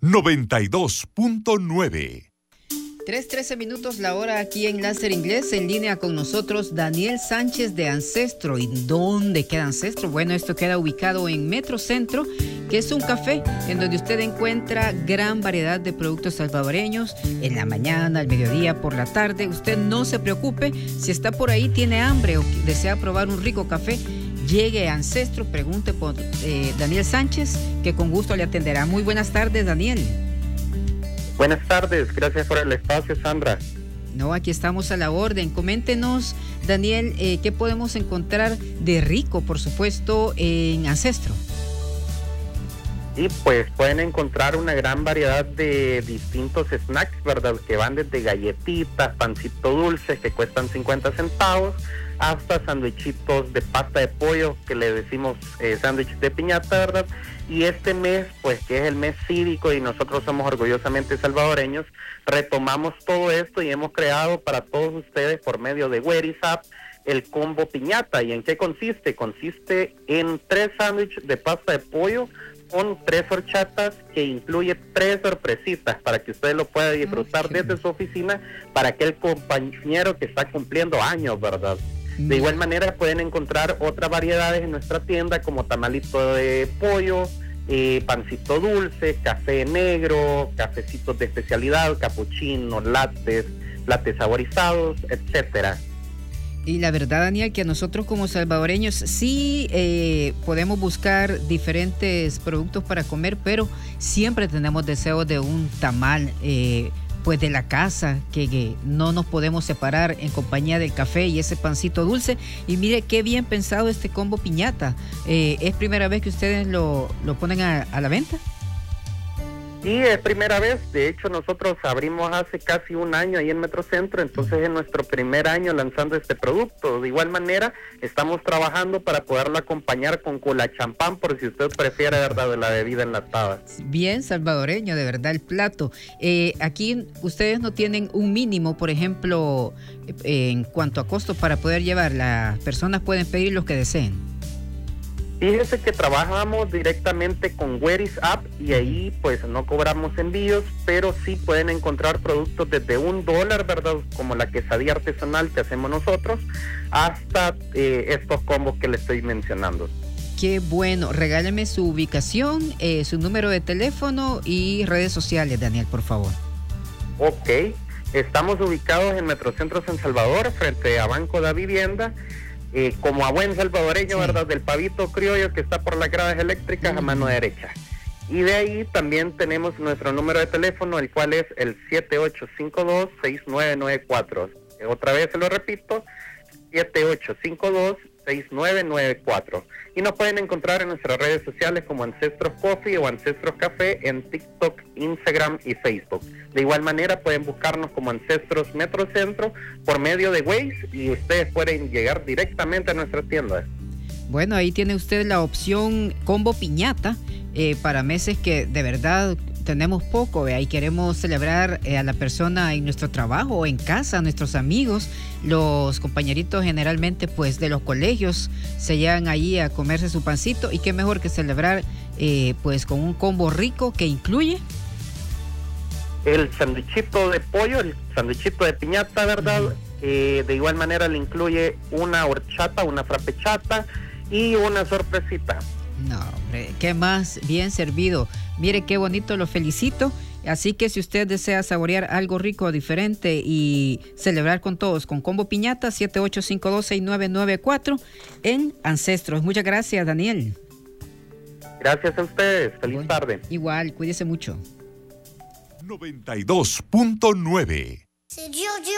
92.9. 3:13 minutos la hora aquí en Láser Inglés. En línea con nosotros Daniel Sánchez de Ancestro. ¿Y dónde queda Ancestro? Bueno, esto queda ubicado en Metro Centro, que es un café en donde usted encuentra gran variedad de productos salvadoreños en la mañana, al mediodía, por la tarde. Usted no se preocupe, si está por ahí, tiene hambre o desea probar un rico café, llegue a Ancestro, pregunte por Daniel Sánchez, que con gusto le atenderá. Muy buenas tardes, Daniel. Buenas tardes, gracias por el espacio, Sandra. No, aquí estamos a la orden. Coméntenos, Daniel, ¿qué podemos encontrar de rico, por supuesto, en Ancestro? Y pues pueden encontrar una gran variedad de distintos snacks, ¿verdad? Que van desde galletitas, pancito dulce que cuestan 50 centavos, hasta sandwichitos de pasta de pollo, que le decimos sándwich de piñata, ¿verdad? Y este mes, pues que es el mes cívico y nosotros somos orgullosamente salvadoreños, retomamos todo esto y hemos creado para todos ustedes por medio de Where is Up el combo piñata. ¿Y en qué consiste? Consiste en 3 sándwiches de pasta de pollo con 3 horchatas, que incluye 3 sorpresitas para que usted lo pueda disfrutar desde su oficina para aquel compañero que está cumpliendo años, ¿verdad? De igual manera pueden encontrar otras variedades en nuestra tienda, como tamalito de pollo, pancito dulce, café negro, cafecitos de especialidad, capuchinos, lattes saborizados, etcétera. Y la verdad, Daniel, que nosotros como salvadoreños sí podemos buscar diferentes productos para comer, pero siempre tenemos deseo de un tamal, pues de la casa, que no nos podemos separar en compañía del café y ese pancito dulce. Y mire qué bien pensado este combo piñata. ¿Es primera vez que ustedes lo ponen a la venta? Sí, es primera vez. De hecho, nosotros abrimos hace casi un año ahí en Metro Centro, entonces es nuestro primer año lanzando este producto. De igual manera, estamos trabajando para poderlo acompañar con cola champán, por si usted prefiere, ¿verdad?, de la bebida enlatada. Bien salvadoreño, de verdad, el plato. Aquí ustedes no tienen un mínimo, por ejemplo, en cuanto a costo para poder llevar. Las personas pueden pedir lo que deseen. Fíjese que trabajamos directamente con Where is Up y ahí pues no cobramos envíos, pero sí pueden encontrar productos desde $1, ¿verdad? Como la quesadilla artesanal que hacemos nosotros, hasta estos combos que le estoy mencionando. Qué bueno. Regáleme su ubicación, su número de teléfono y redes sociales, Daniel, por favor. Ok, estamos ubicados en Metrocentro San Salvador, frente a Banco de Vivienda. Como a buen salvadoreño, sí, ¿verdad? Del pavito criollo que está por las gradas eléctricas a mano derecha. Y de ahí también tenemos nuestro número de teléfono, el cual es el 7852-6994. Otra vez se lo repito, 7852-6994. Y nos pueden encontrar en nuestras redes sociales como Ancestros Coffee o Ancestros Café en TikTok, Instagram y Facebook. De igual manera pueden buscarnos como Ancestros Metro Centro por medio de Waze y ustedes pueden llegar directamente a nuestras tiendas. Bueno, ahí tiene usted la opción combo piñata para meses que de verdad tenemos poco, y queremos celebrar a la persona en nuestro trabajo o en casa, a nuestros amigos. Los compañeritos generalmente pues de los colegios se llegan ahí a comerse su pancito, y qué mejor que celebrar pues con un combo rico que incluye el sandwichito de pollo, el sandwichito de piñata, ¿verdad? De igual manera le incluye una horchata, una frappechata y una sorpresita. No, hombre, qué más bien servido. Mire qué bonito, lo felicito. Así que si usted desea saborear algo rico, diferente y celebrar con todos con combo piñata, 7852-6994 en Ancestros. Muchas gracias, Daniel. Gracias a ustedes. Feliz tarde. Igual, cuídese mucho. 92.9.